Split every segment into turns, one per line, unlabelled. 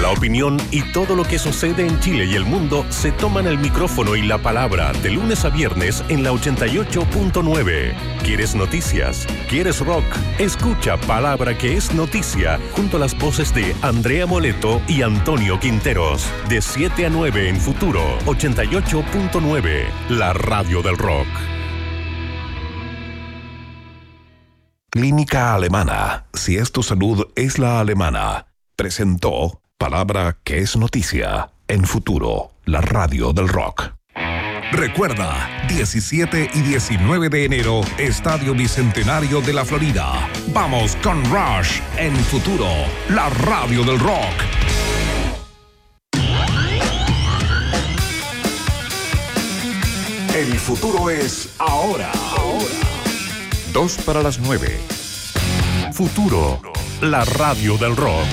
La opinión y todo lo que sucede en Chile y el mundo se toman el micrófono y la palabra de lunes a viernes en la 88.9. ¿Quieres noticias? ¿Quieres rock? Escucha Palabra que es noticia junto a las voces de Andrea Moleto y Antonio Quinteros. De 7 a 9 en Futuro 88.9, la radio del rock.
Clínica Alemana. Si es tu salud, es la alemana. Presentó Palabra que es noticia en Futuro, la radio del rock. Recuerda, 17 y 19 de enero, Estadio Bicentenario de la Florida. Vamos con Rush en Futuro, la radio del rock. El futuro es ahora.
2 para las 9. Futuro, la radio del rock.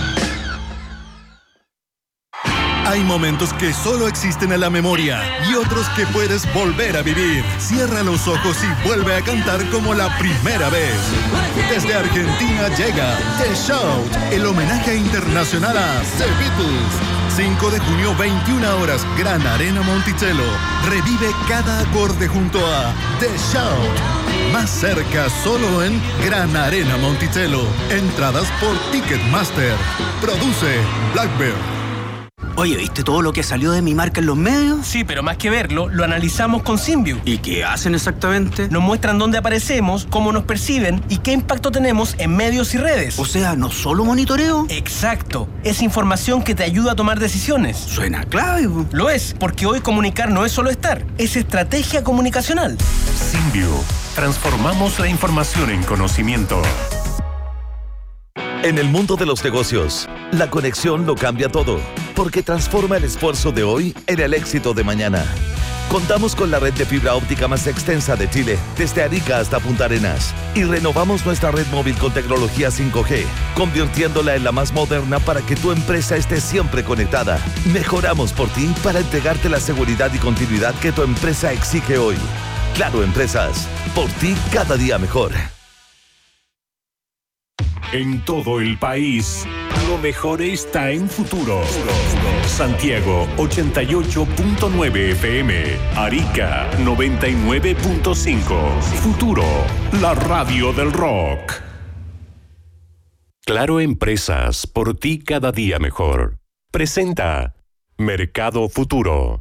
Hay momentos que solo existen en la memoria y otros que puedes volver a vivir. Cierra los ojos y vuelve a cantar como la primera vez. Desde Argentina llega The Shout, el homenaje internacional a The Beatles. 5 de junio, 21 horas, Gran Arena Monticello. Revive cada acorde junto a The Shout. Más cerca, solo en Gran Arena Monticello. Entradas por Ticketmaster. Produce Blackbird.
Oye, ¿viste todo lo que salió de mi marca en los medios?
Sí, pero más que verlo, lo analizamos con Symview.
¿Y qué hacen exactamente?
Nos muestran dónde aparecemos, cómo nos perciben y qué impacto tenemos en medios y redes.
O sea, ¿no solo monitoreo?
Exacto. Es información que te ayuda a tomar decisiones.
Suena clave.
Lo es, porque hoy comunicar no es solo estar, es estrategia comunicacional.
Symview. Transformamos la información en conocimiento.
En el mundo de los negocios, la conexión lo cambia todo, porque transforma el esfuerzo de hoy en el éxito de mañana. Contamos con la red de fibra óptica más extensa de Chile, desde Arica hasta Punta Arenas, y renovamos nuestra red móvil con tecnología 5G, convirtiéndola en la más moderna para que tu empresa esté siempre conectada. Mejoramos por ti para entregarte la seguridad y continuidad que tu empresa exige hoy. Claro Empresas, por ti cada día mejor.
En todo el país, lo mejor está en Futuro. Santiago 88.9 FM, Arica 99.5. Futuro, la radio del rock. Claro Empresas, por ti cada día mejor. Presenta Mercado Futuro.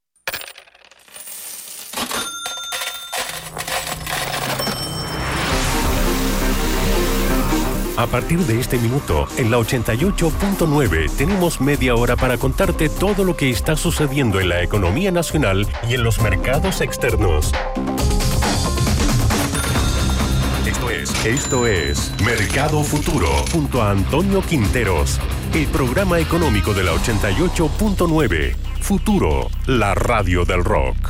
A partir de este minuto, en la 88.9 tenemos media hora para contarte todo lo que está sucediendo en la economía nacional y en los mercados externos. Esto es Mercado Futuro junto a Antonio Quinteros, el programa económico de la 88.9. Futuro, la radio del rock.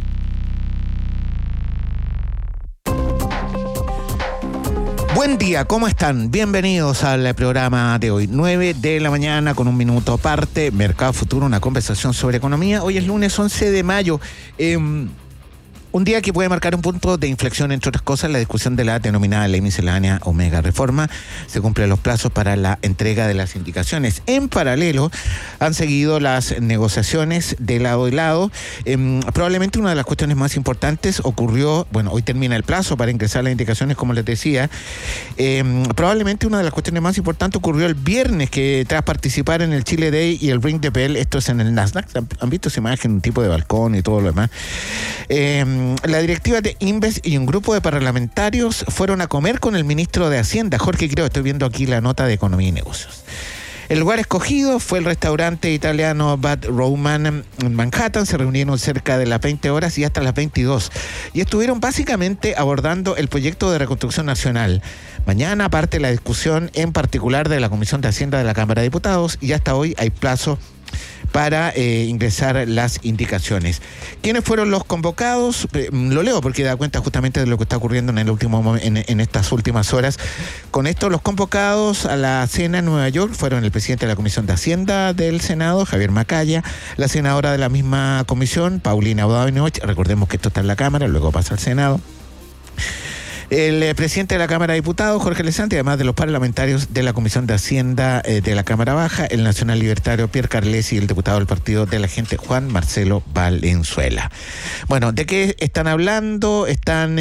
Buen día, ¿cómo están? Bienvenidos al programa de hoy, 9 de la mañana con un minuto aparte, Mercado Futuro, una conversación sobre economía. Hoy es lunes 11 de mayo. Un día que puede marcar un punto de inflexión, entre otras cosas, la discusión de la denominada ley miscelánea o mega reforma. Se cumplen los plazos para la entrega de las indicaciones. En paralelo, han seguido las negociaciones de lado y lado. Probablemente una de las cuestiones más importantes ocurrió, bueno, hoy termina el plazo para ingresar las indicaciones, como les decía. Probablemente una de las cuestiones más importantes ocurrió el viernes, que tras participar en el Chile Day y el Ring the Bell, esto es en el Nasdaq, ¿han visto esa imagen? Un tipo de balcón y todo lo demás. La directiva de Inves y un grupo de parlamentarios fueron a comer con el ministro de Hacienda, Jorge Quiroga. Estoy viendo aquí la nota de Economía y Negocios. El lugar escogido fue el restaurante italiano Bad Roman en Manhattan. Se reunieron cerca de las 20 horas y hasta las 22. Y estuvieron básicamente abordando el proyecto de reconstrucción nacional. Mañana parte la discusión en particular de la Comisión de Hacienda de la Cámara de Diputados y hasta hoy hay plazo para ingresar las indicaciones. ¿Quiénes fueron los convocados? Lo leo porque da cuenta justamente de lo que está ocurriendo en estas últimas horas. Con esto, los convocados a la cena en Nueva York fueron el presidente de la Comisión de Hacienda del Senado, Javier Macaya, la senadora de la misma comisión, Paulina Bodanovich. Recordemos que esto está en la Cámara, luego pasa al Senado. El presidente de la Cámara de Diputados, Jorge Alessandri, además de los parlamentarios de la Comisión de Hacienda de la Cámara Baja, el nacional libertario Pierre Carlesi y el diputado del Partido de la Gente, Juan Marcelo Valenzuela. Bueno, ¿de qué están hablando? Están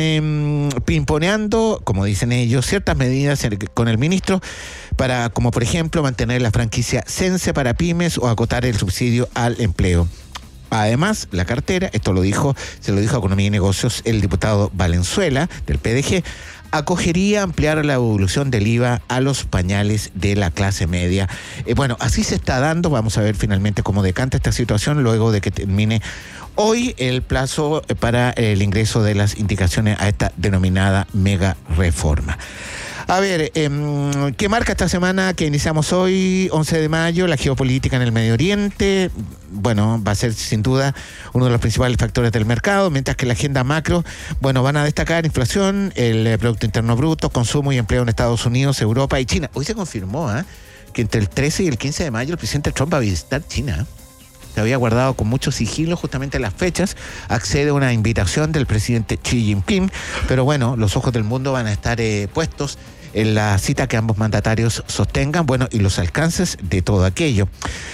pimponeando, como dicen ellos, ciertas medidas con el ministro para, como por ejemplo, mantener la franquicia Sense para pymes o acotar el subsidio al empleo. Además, la cartera, se lo dijo a Economía y Negocios el diputado Valenzuela del PDG, acogería ampliar la evolución del IVA a los pañales de la clase media. Bueno, así se está dando. Vamos a ver finalmente cómo decanta esta situación luego de que termine hoy el plazo para el ingreso de las indicaciones a esta denominada mega reforma. A ver, ¿qué marca esta semana que iniciamos hoy, 11 de mayo, la geopolítica en el Medio Oriente? Bueno, va a ser sin duda uno de los principales factores del mercado, mientras que la agenda macro, bueno, van a destacar inflación, el Producto Interno Bruto, consumo y empleo en Estados Unidos, Europa y China. Hoy se confirmó que entre el 13 y el 15 de mayo el presidente Trump va a visitar China. Se había guardado con mucho sigilo justamente las fechas, accede a una invitación del presidente Xi Jinping, pero bueno, los ojos del mundo van a estar puestos en la cita que ambos mandatarios sostengan, bueno, y los alcances de todo aquello.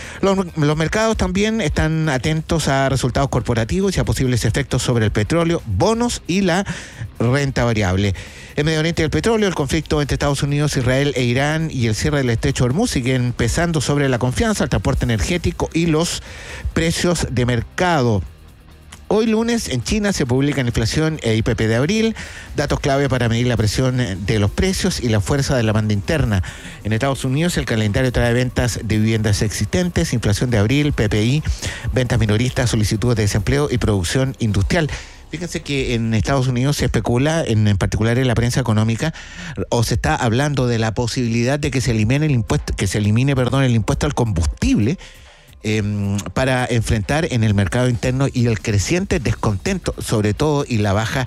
Los mercados también están atentos a resultados corporativos y a posibles efectos sobre el petróleo, bonos y la renta variable. En Medio Oriente del petróleo, el conflicto entre Estados Unidos, Israel e Irán y el cierre del estrecho de Hormuz siguen pesando sobre la confianza, el transporte energético y los precios de mercado. Hoy lunes en China se publican inflación e IPP de abril, datos clave para medir la presión de los precios y la fuerza de la demanda interna. En Estados Unidos el calendario trae ventas de viviendas existentes, inflación de abril, PPI, ventas minoristas, solicitudes de desempleo y producción industrial. Fíjense que en Estados Unidos se especula, en particular en la prensa económica, o se está hablando de la posibilidad de que se elimine el impuesto al combustible, para enfrentar en el mercado interno y el creciente descontento, sobre todo, y la baja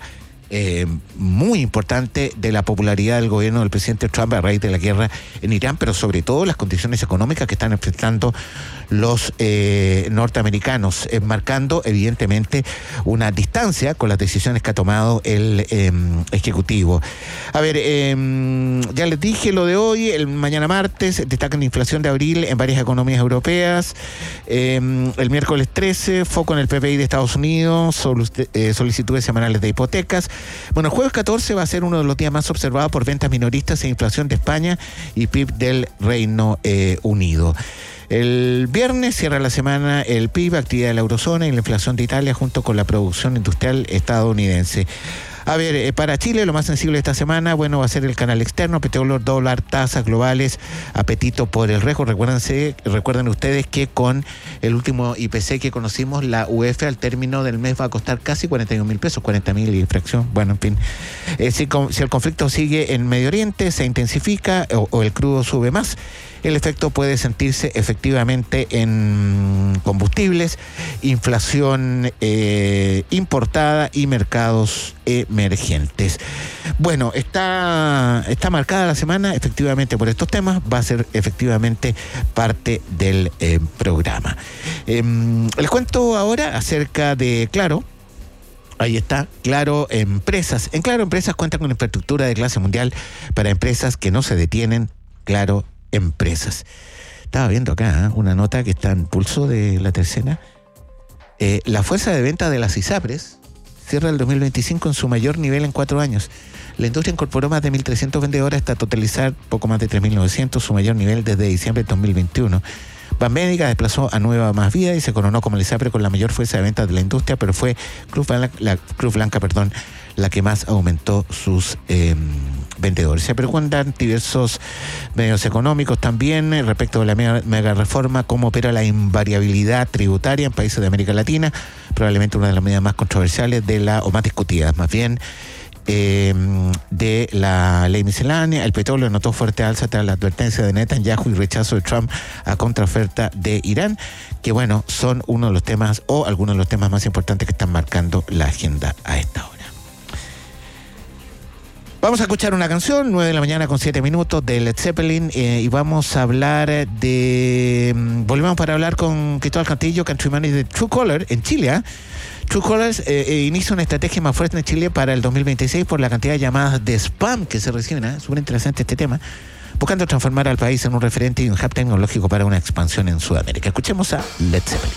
muy importante de la popularidad del gobierno del presidente Trump a raíz de la guerra en Irán, pero sobre todo las condiciones económicas que están enfrentando los norteamericanos, marcando evidentemente una distancia con las decisiones que ha tomado el Ejecutivo. A ver, ya les dije lo de hoy, el mañana martes destacan la inflación de abril en varias economías europeas, el miércoles 13, foco en el PPI de Estados Unidos, solicitudes semanales de hipotecas. Bueno, el jueves 14 va a ser uno de los días más observados por ventas minoristas e inflación de España y PIB del Reino Unido. El viernes cierra la semana el PIB, actividad de la eurozona y la inflación de Italia junto con la producción industrial estadounidense. A ver, para Chile lo más sensible esta semana, bueno, va a ser el canal externo, petróleo, dólar, tasas globales, apetito por el riesgo. Recuerden ustedes que con el último IPC que conocimos, la UF al término del mes va a costar casi 41.000 pesos, 40.000 y fracción. Bueno, en fin, si el conflicto sigue en Medio Oriente, se intensifica o el crudo sube más, el efecto puede sentirse efectivamente en combustibles, inflación importada y mercados emergentes. Bueno, está marcada la semana efectivamente por estos temas, va a ser efectivamente parte del programa. Les cuento ahora acerca de Claro. Ahí está, Claro Empresas. En Claro Empresas cuentan con infraestructura de clase mundial para empresas que no se detienen. Claro Empresas. Estaba viendo acá una nota que está en Pulso de La Tercera. La fuerza de venta de las ISAPRES cierra el 2025 en su mayor nivel en 4 años. La industria incorporó más de 1.300 vendedores hasta totalizar poco más de 3.900, su mayor nivel desde diciembre de 2021. Banmédica desplazó a Nueva Más Vida y se coronó como el ISAPRE con la mayor fuerza de ventas de la industria, pero fue Cruz Blanca, la que más aumentó sus vendedores. Se preguntan diversos medios económicos también respecto de la mega reforma, cómo opera la invariabilidad tributaria en países de América Latina, probablemente una de las medidas más controversiales o más discutidas, más bien, de la ley miscelánea. El petróleo notó fuerte alza tras la advertencia de Netanyahu y rechazo de Trump a contraoferta de Irán, que bueno, son uno de los temas o algunos de los temas más importantes que están marcando la agenda a esta hora. Vamos a escuchar una canción, 9 de la mañana con 7 minutos, de Led Zeppelin, y vamos a hablar volvemos para hablar con Cristóbal Cantillo, countryman de True Color en Chile, Truecaller inicia una estrategia más fuerte en Chile para el 2026 por la cantidad de llamadas de spam que se reciben. Súper interesante este tema. Buscando transformar al país en un referente y un hub tecnológico para una expansión en Sudamérica. Escuchemos a Led Zeppelin.